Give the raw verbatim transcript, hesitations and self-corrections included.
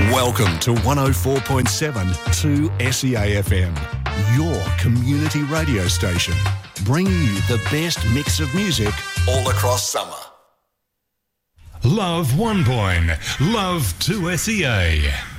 Welcome to one oh four point seven two S E A F M, your community radio station, bringing you the best mix of music all across summer. Love One Point, love two S E A.